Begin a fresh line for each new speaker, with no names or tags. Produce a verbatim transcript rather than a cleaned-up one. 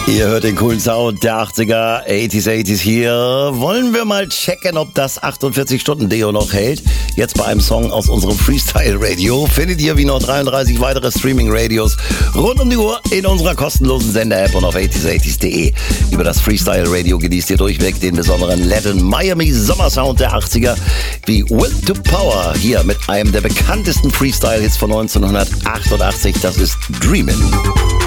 Ihr hört den coolen Sound der achtziger, achtziger, achtziger hier. Wollen wir mal checken, ob das achtundvierzig-Stunden-Deo noch hält? Jetzt bei einem Song aus unserem Freestyle-Radio. Findet ihr wie noch dreiunddreißig weitere Streaming-Radios rund um die Uhr in unserer kostenlosen Sender-App und auf achtziger achtziger punkt de. Über das Freestyle-Radio genießt ihr durchweg den besonderen Latin Miami Sommersound der achtziger wie Will to Power. Hier mit einem der bekanntesten Freestyle-Hits von neunzehnhundertachtundachtzig. Das ist Dreamin'.